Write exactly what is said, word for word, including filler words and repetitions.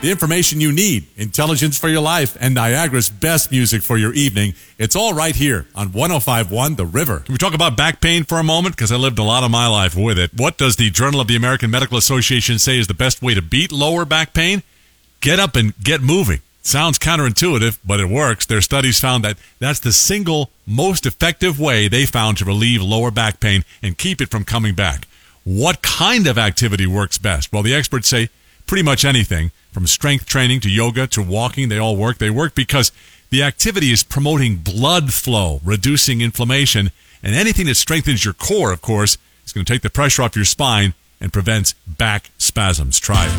The information you need, intelligence for your life, and Niagara's best music for your evening. It's all right here on one oh five point one The River. Can we talk about back pain for a moment? Because I lived a lot of my life with it. What does the Journal of the American Medical Association say is the best way to beat lower back pain? Get up and get moving. Sounds counterintuitive, but it works. Their studies found that that's the single most effective way they found to relieve lower back pain and keep it from coming back. What kind of activity works best? Well, the experts say pretty much anything, from strength training to yoga to walking, they all work. They work because the activity is promoting blood flow, reducing inflammation, and anything that strengthens your core, of course, is going to take the pressure off your spine and prevents back spasms. Try it.